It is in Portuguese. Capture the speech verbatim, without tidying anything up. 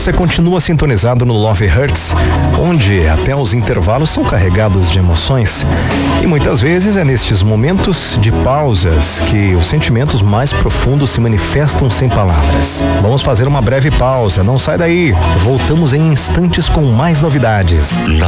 Você continua sintonizado no Love Hurts, onde até os intervalos são carregados de emoções. E muitas vezes é nestes momentos de pausas que os sentimentos mais profundos se manifestam sem palavras. Vamos fazer uma breve pausa, não sai daí. Voltamos em instantes com mais novidades.